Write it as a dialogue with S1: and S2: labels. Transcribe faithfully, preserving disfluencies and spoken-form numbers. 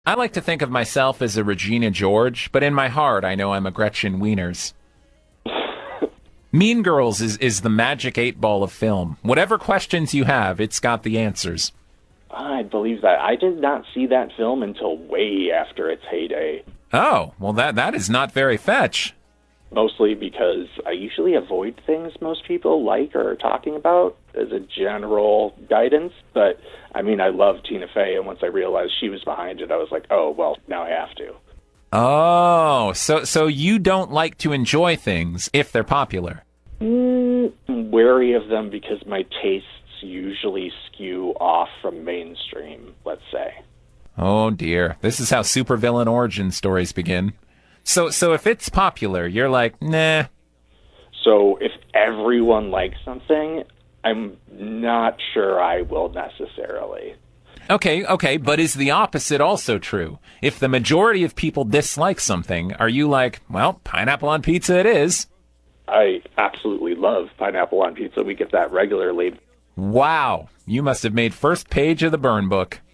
S1: I like to think of myself as a Regina George, but in my heart, I know I'm a Gretchen Wieners. Mean Girls is, is the magic eight ball of film. Whatever questions you have, it's got the answers.
S2: I believe that. I did not see that film until way after its heyday.
S1: Oh, well, that that is not very fetch.
S2: Mostly because I usually avoid things most people like or are talking about as a general guidance. But, I mean, I love Tina Fey, and once I realized she was behind it, I was like, oh, well, now I have to.
S1: Oh, so so you don't like to enjoy things if they're popular?
S2: Mm, I'm wary of them because my tastes usually skew off from mainstream, let's say.
S1: Oh, dear. This is how supervillain origin stories begin. So so if it's popular, you're like, nah.
S2: So if everyone likes something, I'm not sure I will necessarily.
S1: Okay, okay, but is the opposite also true? If the majority of people dislike something, are you like, well, pineapple on pizza it is?
S2: I absolutely love pineapple on pizza. We get that regularly.
S1: Wow, you must have made first page of the burn book.